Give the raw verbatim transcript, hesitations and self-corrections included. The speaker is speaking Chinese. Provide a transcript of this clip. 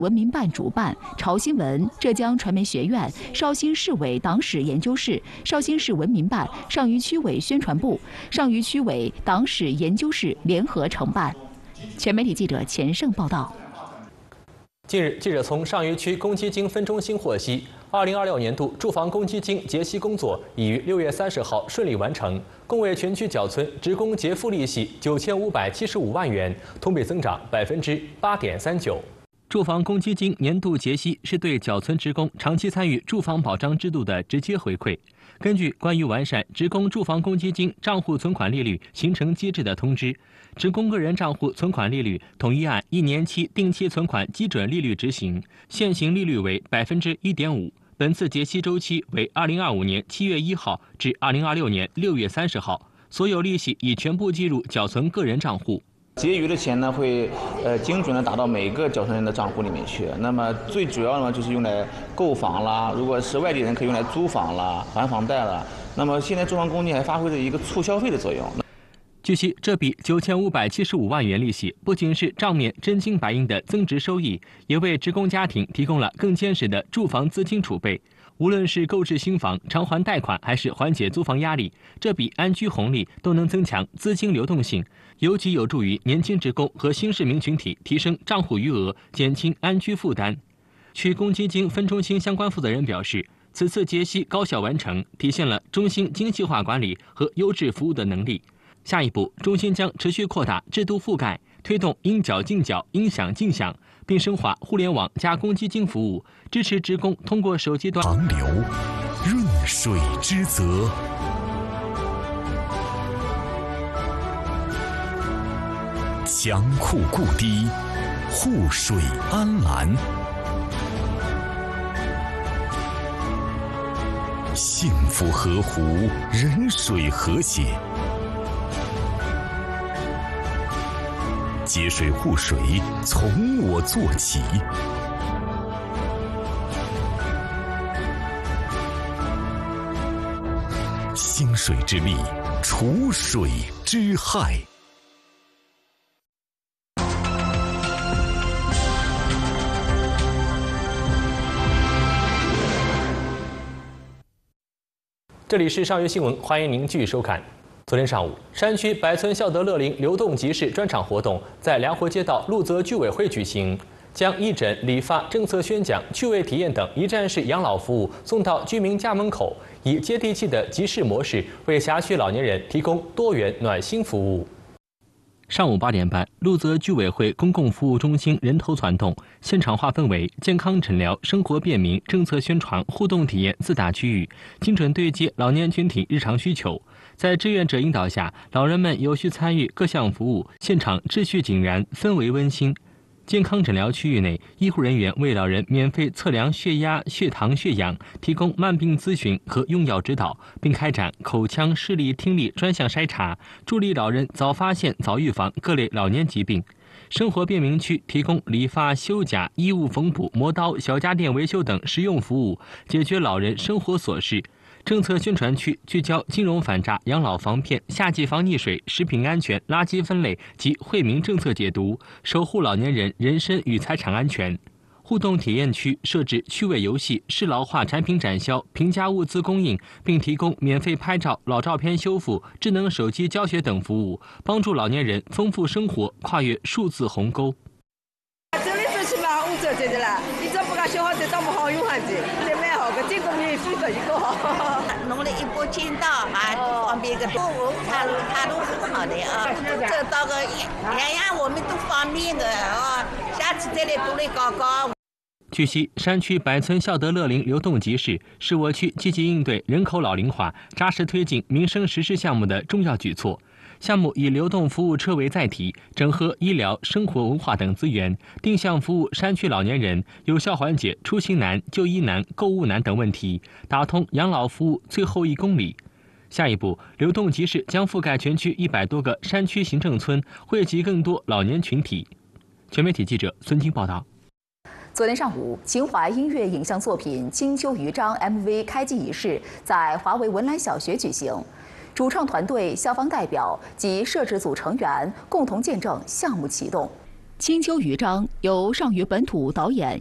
文明办主办，朝新闻、浙江传媒学院、绍兴市委党史研究室、绍兴市文明办、上虞区委宣传部、上虞区委党史研究室联合承办。全媒体记者钱胜报道。 近日，记者从上虞区公积金分中心获悉，二零二六年度住房公积金结息工作已于六月三十号顺利完成，共为全区缴存职工结付利息九千五百七十五万元，同比增长百分之八点三九。住房公积金年度结息是对缴存职工长期参与住房保障制度的直接回馈。根据关于完善职工住房公积金账户存款利率形成机制的通知，职工个人账户存款利率统一按一年期定期存款基准利率执行，现行利率为百分之一点五。本次结息周期为二零二五年七月一号至二零二六年六月三十号，所有利息已全部计入缴存个人账户。 结余的钱呢，会呃精准的打到每个缴存人的账户里面去。那么最主要呢，就是用来购房啦，如果是外地人可以用来租房啦、还房贷啦。那么现在住房公积金还发挥着一个促消费的作用。 据悉，这笔九千五百七十五万元利息不仅是账面真金白银的增值收益，也为职工家庭提供了更坚实的住房资金储备。无论是购置新房、偿还贷款，还是缓解租房压力，这笔安居红利都能增强资金流动性，尤其有助于年轻职工和新市民群体提升账户余额，减轻安居负担。区公积金分中心相关负责人表示，此次结息高效完成，体现了中心精细化管理和优质服务的能力。下一步，中心将持续扩大制度覆盖，推动应缴尽缴、应享尽享，并深化互联网加公积金服务，支持职工通过手机端长流，润水之泽。强库固堤，护水安澜。幸福河湖，人水和谐。节水护水，从我做起。兴水之力，除水之害。 这里是上虞新闻，欢迎您继续收看。昨天上午，山区百村孝德乐龄流动集市专场活动在良活街道路泽居委会举行，将义诊、理发、政策宣讲、趣味体验等一站式养老服务送到居民家门口，以接地气的集市模式为辖区老年人提供多元暖心服务。上午八点半，路泽居委会公共服务中心人头攒动，现场划分为健康诊疗、生活便民、政策宣传、互动体验四大区域，精准对接老年群体日常需求。在志愿者引导下，老人们有序参与各项服务，现场秩序井然，氛围温馨。健康诊疗区域内，医护人员为老人免费测量血压、血糖、血氧，提供慢病咨询和用药指导，并开展口腔、视力、听力专项筛查，助力老人早发现、早预防各类老年疾病。生活便民区提供理发、修甲、衣物缝补、磨刀、小家电维修等实用服务，解决老人生活琐事。政策宣传区聚焦金融反诈、养老防骗、夏季防溺水、食品安全、垃圾分类及惠民政策解读，守护老年人人身与财产安全。互动体验区设置趣味游戏、适老化产品展销、平价物资供应，并提供免费拍照、老照片修复、智能手机教学等服务，帮助老年人丰富生活，跨越数字鸿沟。 这里是起码五折这的啦，你这不敢小伙子当不好用汉子，这蛮好个，这个你随便一个。 弄了一波街道啊，方便个购物，它它都很好的啊，这到个样样我们都方便的啊，下次再来都来搞搞。 据悉，山区百村孝德乐龄流动集市是我区积极应对人口老龄化、扎实推进民生实施项目的重要举措。项目以流动服务车为载体，整合医疗、生活、文化等资源，定向服务山区老年人，有效缓解出行难、就医难、购物难等问题，打通养老服务最后一公里。下一步，流动集市将覆盖全区一百多个山区行政村，惠及更多老年群体。全媒体记者孙晶报道。 昨天上午，秦淮音乐影像作品《金秋余章》M V 开机仪式在华为文澜小学举行。主创团队、校方代表及摄制组成员共同见证项目启动。 青丘鱼章由上虞本土导演